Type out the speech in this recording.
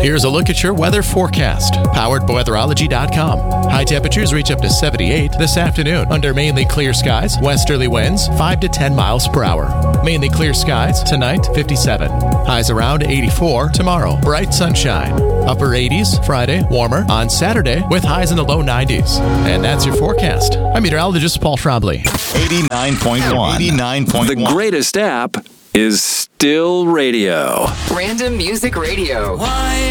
Here's a look at your weather forecast, powered by weatherology.com. High temperatures reach up to 78 this afternoon under mainly clear skies, westerly winds 5 to 10 miles per hour. Mainly clear skies tonight, 57. Highs around 84 tomorrow. Bright sunshine. Upper 80s Friday, warmer on Saturday with highs in the low 90s. And that's your forecast. I'm meteorologist Paul Trombley. 89.1. 89.1. The greatest app is still radio. Random Music Radio.